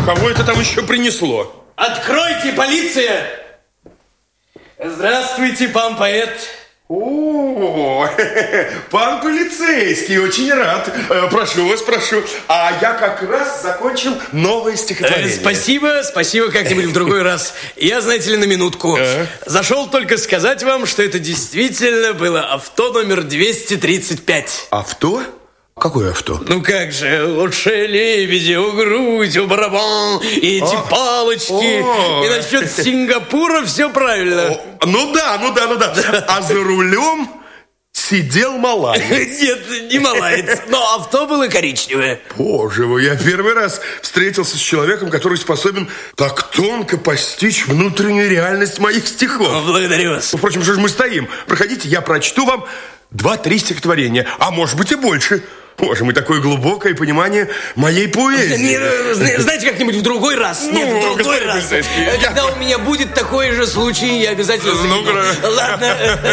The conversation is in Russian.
кого это там еще принесло? Откройте, полиция! Здравствуйте, пан поэт. О, пан полицейский, очень рад. Прошу вас, прошу. А я как раз закончил новое стихотворение. Спасибо, как-нибудь в другой раз. Я, знаете ли, на минутку. Зашел только сказать вам, что это действительно было авто номер 235. Авто? Какое авто? Ну как же, лучше лебеди, у грудь, у барабан, и эти палочки. И насчет Сингапура все правильно. Ну да. А за рулем сидел малаец. Нет, не малаец, но авто было коричневое. Боже мой, я первый раз встретился с человеком, который способен так тонко постичь внутреннюю реальность моих стихов. Благодарю вас. Впрочем, что же мы стоим? Проходите, я прочту вам 2-3 стихотворения, а может быть и больше. Боже мой, такое глубокое понимание моей поэзии. Знаете, как-нибудь в другой раз. Нет, в другой раз. Когда у меня будет такой же случай, я обязательно... Ну, Ладно.